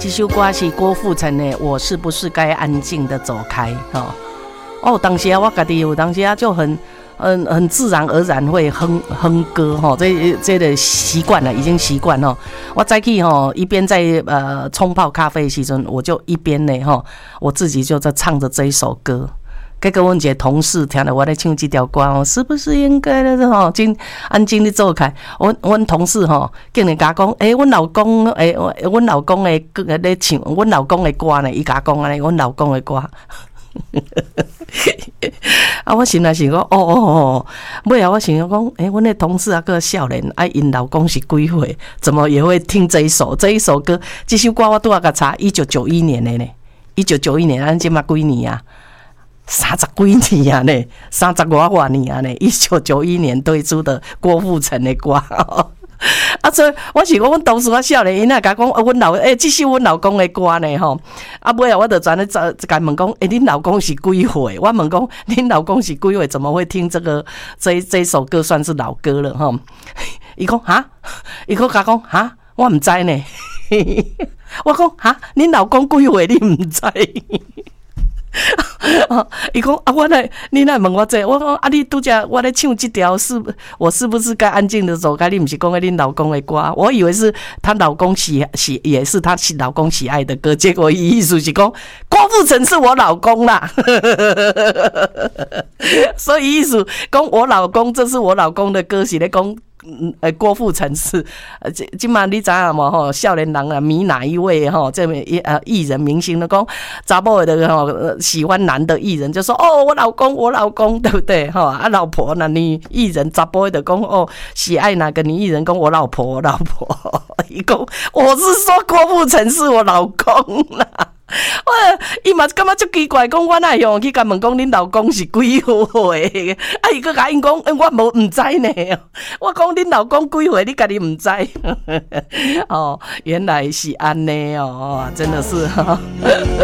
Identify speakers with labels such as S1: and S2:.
S1: 这首歌是郭富城的《我是不是该安静的走开》哦，当时我自己有当时就很自然而然会哼歌哈，这个习惯了，已经习惯哦。我早起哈，一边在冲泡咖啡的时阵，我就一边呢哈，我自己就在唱着这一首歌。结果阮一个同事听了我在唱这条歌哦，是不是应该的吼，真安静的走开。阮同事吼，竟然甲讲，阮老公阮老公的咧唱，阮老公的歌呢，伊甲讲安尼，阮老公的歌。啊！我心内想讲，尾后我想讲，阮的同事个少年，因老公是几岁？怎么也会听这一首歌？这首歌我拄仔甲查，1991年的呢。1991年，咱即嘛几年啊？30几年啊呢，30多年啊呢，1991年推出的郭富城的歌。所以我是讲，阮同事我少年，因那甲讲，这首阮老公的歌呢吼。尾后我就转咧甲问讲，恁老公是几岁？我问讲，恁老公是几岁？怎么会听这首歌算是老歌了吼？伊讲哈，伊甲讲哈，我唔知呢。我讲哈，恁老公几岁？你唔知？伊讲你来问我这，我讲你拄则我咧唱这条我是不是该安静的走开？你不是讲恁老公的歌，我以为是她老公也是她老公喜爱的歌，结果意思是讲郭富城是我老公啦，所以意思讲我老公这是我老公的歌是咧讲。郭富城是，今嘛你知影无吼？少年人啊，迷哪一位吼？这艺人明星的讲，查某的吼喜欢男的艺人就说我老公，对不对吼？老婆呢？女艺人查某的讲喜爱哪个女艺人？讲我老婆，伊讲我是说郭富城是我老公啦。伊嘛感觉足奇怪，讲我哪会去甲问讲恁老公是几岁？伊搁甲因讲，我唔知呢。我讲恁老公几岁，你家己唔知？原来是安尼哦，真的是。